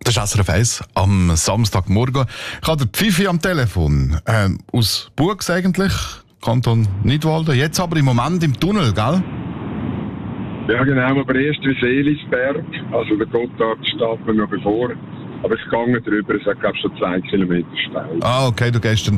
Das ist SRF 1 am Samstagmorgen. Ich habe den Pfiffi am Telefon. Aus Buchs eigentlich, Kanton Nidwalden. Jetzt aber im Moment im Tunnel, gell? Ja genau, aber erst wie Seelisberg. Also der Gotthard steht mir noch bevor. Aber es geht drüber, es hat glaube ich schon 2 Kilometer steil. Ah, okay, du gehst dann